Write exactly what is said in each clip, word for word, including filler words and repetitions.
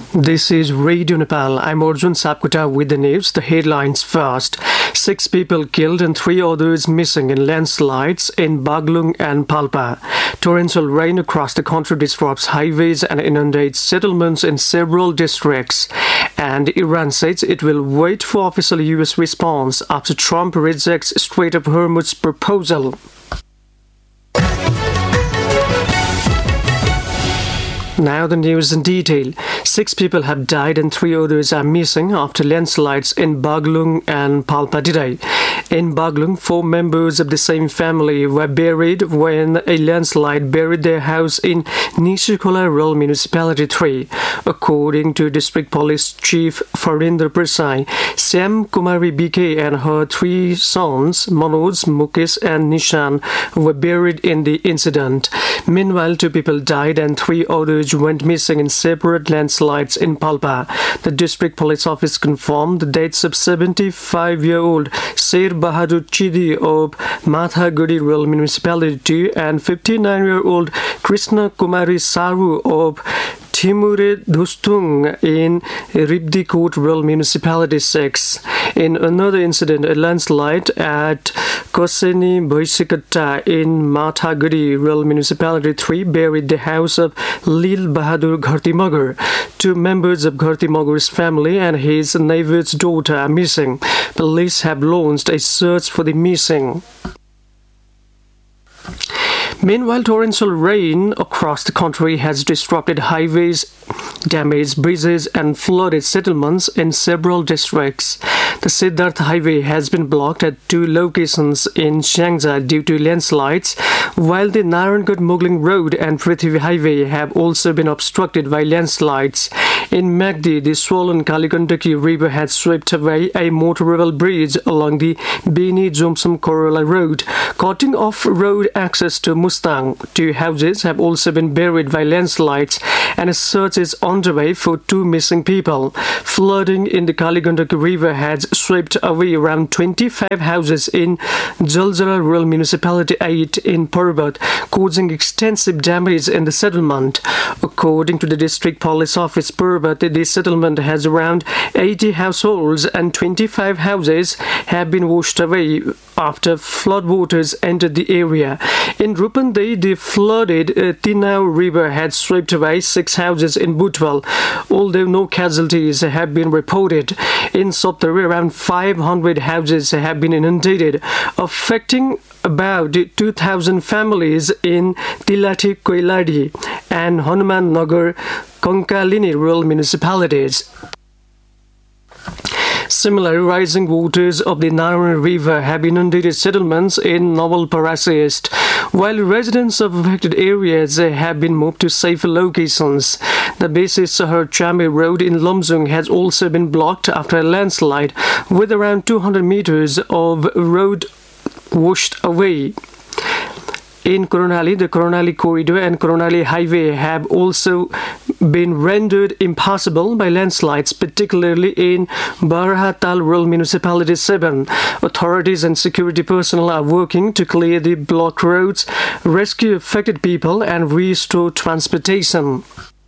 This is Radio Nepal. I'm Arjun Sapkota with the news. The headlines first. Six people killed and three others missing in landslides in Baglung and Palpa. Torrential rain across the country disrupts highways and inundates settlements in several districts. And Iran says it will wait for official U S response after Trump rejects Strait of Hormuz proposal. Now the news in detail. Six people have died and three others are missing after landslides in Baglung and Palpa today. In Baglung, four members of the same family were buried when a landslide buried their house in Nishikola Rural Municipality three. According to District Police Chief Farinder Prasai, Sam Kumari B K and her three sons, Manoj, Mukesh and Nishan, were buried in the incident. Meanwhile, two people died and three others went missing in separate landslides in Palpa. The district police office confirmed the deaths of seventy-five-year-old Sher Bahadur Chidi of Mathaguri Rural Municipality two and fifty-nine-year-old Krishna Kumari Saru of Timure Dhustung in Ribdikot Rural Municipality six. In another incident, a landslide at Koseni Bhoisikata in Mathaguri Rural Municipality three buried the house of Lil Bahadur Ghartimagar. Two members of Ghartimagar's family and his neighbor's daughter are missing. Police have launched a search for the missing. Meanwhile, torrential rain across the country has disrupted highways, damaged bridges and flooded settlements in several districts. The Siddharth Highway has been blocked at two locations in Shangja due to landslides, while the Narangad Mugling Road and Prithvi Highway have also been obstructed by landslides. In Magdi, the swollen Kaligandaki River had swept away a motorable bridge along the Beni Jomsum Corolla Road, cutting off road access to Mustang. Two houses have also been buried by landslides, and a search is underway for two missing people. Flooding in the Kaligandaki River has swept away around twenty-five houses in Jaljara Rural Municipality eight in Parbat, causing extensive damage in the settlement. According to the District Police Office Parbat, the settlement has around eighty households and twenty-five houses have been washed away after floodwaters entered the area. In Rupandi, the flooded uh, Tinau River had swept away six houses in Butwal, although no casualties have been reported. In Sotari, around five hundred houses have been inundated, affecting about two thousand families in Tilati Koiladi and Hanuman Nagar Konkalini rural municipalities. Similarly, rising waters of the Narayan River have inundated settlements in Nawalparasi East, while residents of affected areas have been moved to safer locations. The basic Sahar Chame Road in Lumzung has also been blocked after a landslide, with around two hundred meters of road washed away. In Koronali, the Koronali Corridor and Koronali Highway have also been rendered impassable by landslides, particularly in Barhatal Rural Municipality seven. Authorities and security personnel are working to clear the blocked roads, rescue affected people, and restore transportation.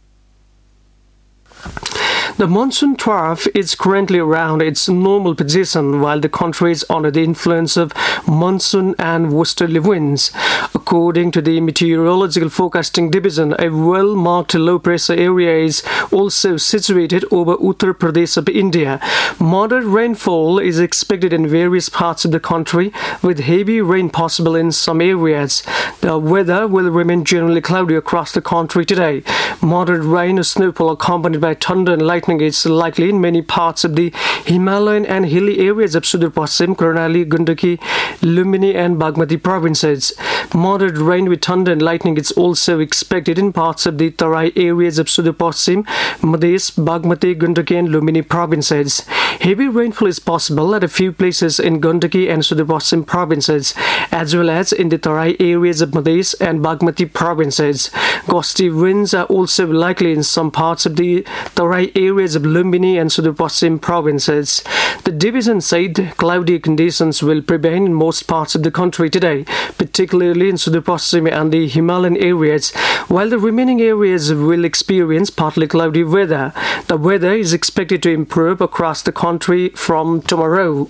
The monsoon trough is currently around its normal position while the country is under the influence of monsoon and westerly winds. According to the Meteorological Forecasting Division, a well-marked low-pressure area is also situated over Uttar Pradesh of India. Moderate rainfall is expected in various parts of the country, with heavy rain possible in some areas. The weather will remain generally cloudy across the country today. Moderate rain or snowfall accompanied by thunder and lightning is likely in many parts of the Himalayan and hilly areas of Sudur Paschim, Karnali, Gandaki, Lumini and Bagmati provinces. Moderate rain with thunder and lightning is also expected in parts of the Tarai areas of Sudur Paschim, Madhya, Bagmati, Gandaki and Lumini provinces. Heavy rainfall is possible at a few places in Gandaki and Sudur Paschim provinces, as well as in the Tarai areas of Madhya and Bagmati provinces. Gusty winds are also likely in some parts of the Tarai areas of Lumbini and Sudur Paschim provinces. The division said cloudy conditions will prevail in most parts of the country today, particularly in Sudur Paschim and the Himalayan areas, while the remaining areas will experience partly cloudy weather. The weather is expected to improve across the country from tomorrow.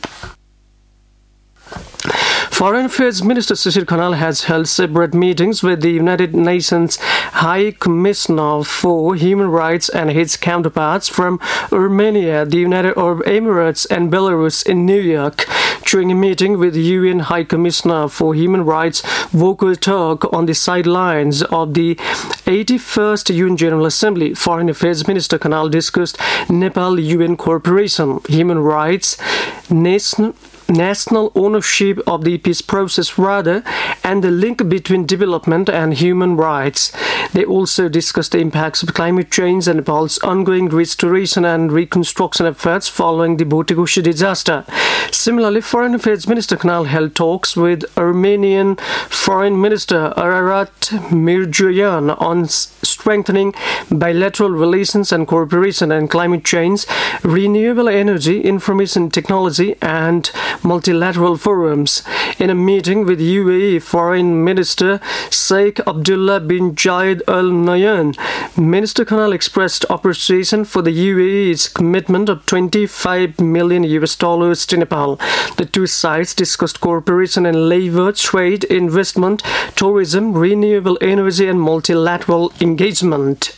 Foreign Affairs Minister Shishir Khanal has held separate meetings with the United Nations High Commissioner for Human Rights and his counterparts from Armenia, the United Arab Emirates and Belarus in New York. During a meeting with the U N High Commissioner for Human Rights, Volker Turk, on the sidelines of the eighty-first U N General Assembly, Foreign Affairs Minister Khanal discussed Nepal-U N cooperation, human rights, nation, national ownership of the peace process rather, and the link between development and human rights. They also discussed the impacts of climate change and Nepal's ongoing restoration and reconstruction efforts following the Bhotekoshi disaster. Similarly, Foreign Affairs Minister Khanal held talks with Armenian Foreign Minister Ararat Mirzoyan on strengthening bilateral relations and cooperation in climate change, renewable energy, information technology, and multilateral forums. In a meeting with U A E Foreign Minister Sheikh Abdullah bin Zayed Al Nahyan, Minister Khanal expressed appreciation for the U A E's commitment of twenty-five million U S dollars to Nepal. The two sides discussed cooperation in labor, trade, investment, tourism, renewable energy, and multilateral engagement.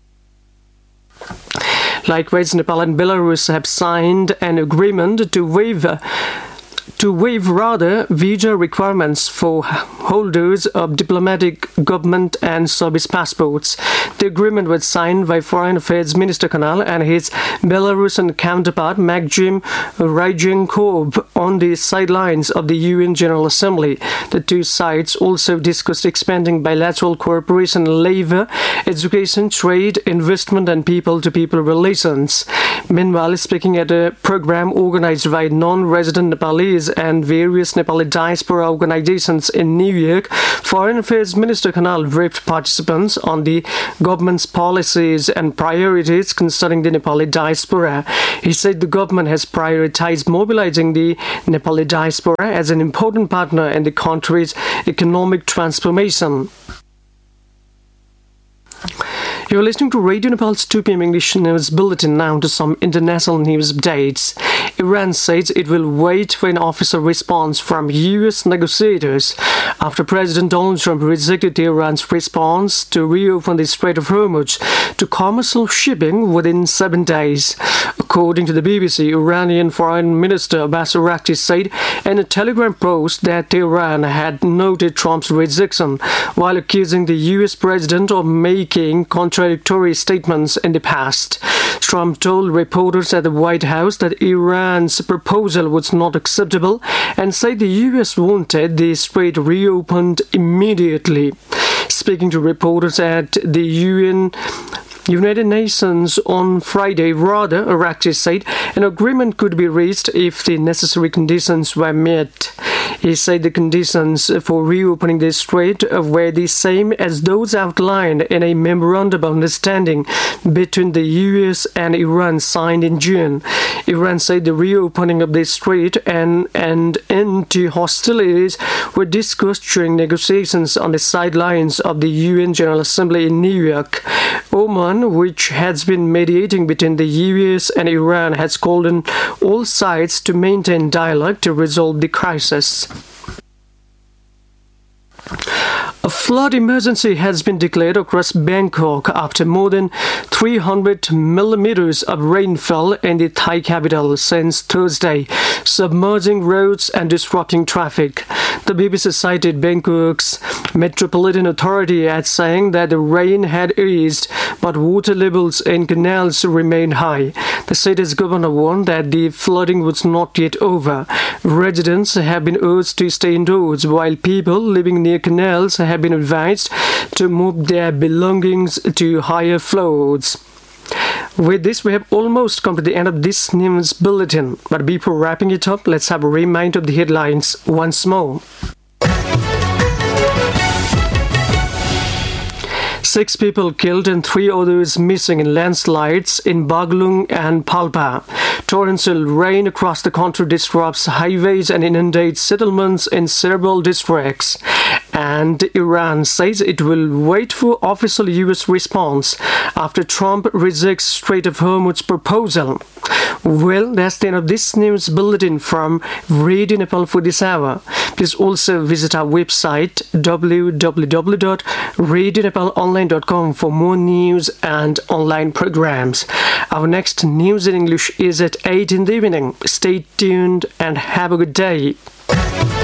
Likewise, Nepal and Belarus have signed an agreement to waive to waive rather visa requirements for holders of diplomatic, government and service passports. The agreement was signed by Foreign Affairs Minister Khanal and his Belarusian counterpart Maxim Ryzhenkov on the sidelines of the U N General Assembly. The two sides also discussed expanding bilateral cooperation in labor, education, trade, investment and people-to-people relations. Meanwhile, speaking at a program organized by non-resident Nepalese and various Nepali diaspora organizations in New York, Foreign Affairs Minister Khanal briefed participants on the government's policies and priorities concerning the Nepali diaspora. He said the government has prioritized mobilizing the Nepali diaspora as an important partner in the country's economic transformation. You're listening to Radio Nepal's two p m English News Bulletin. Now to some international news updates. Iran says it will wait for an official response from U S negotiators after President Donald Trump rejected Iran's response to reopen the Strait of Hormuz to commercial shipping within seven days. According to the B B C, Iranian Foreign Minister Abbas Araghchi said in a Telegram post that Iran had noted Trump's rejection while accusing the U S president of making contradictory statements in the past. Trump told reporters at the White House that Iran's proposal was not acceptable and said the U S wanted the strait reopened immediately. Speaking to reporters at the U N United Nations on Friday, rather, Araghchi said an agreement could be reached if the necessary conditions were met. He said the conditions for reopening the strait were the same as those outlined in a memorandum of understanding between the U S and Iran signed in June. Iran said the reopening of the strait and an end to hostilities were discussed during negotiations on the sidelines of the U N General Assembly in New York. Oman, which has been mediating between the U S and Iran, has called on all sides to maintain dialogue to resolve the crisis. A flood emergency has been declared across Bangkok after more than three hundred millimeters of rainfall in the Thai capital since Thursday, submerging roads and disrupting traffic. The B B C cited Bangkok's Metropolitan Authority as saying that the rain had eased, but water levels in canals remained high. The city's governor warned that the flooding was not yet over. Residents have been urged to stay indoors, while people living near canals have been advised to move their belongings to higher floors. With this, we have almost come to the end of this news bulletin. But before wrapping it up, let's have a reminder of the headlines once more. Six people killed and three others missing in landslides in Bagalung and Palpa. Torrential rain across the country disrupts highways and inundates settlements in several districts. And Iran says it will wait for official U S response after Trump rejects Strait of Hormuz proposal. Well, that's the end of this news bulletin from Radio Nepal for this hour. Please also visit our website w w w dot radio nepal online dot com for more news and online programs. Our next news in English is at eight in the evening. Stay tuned and have a good day.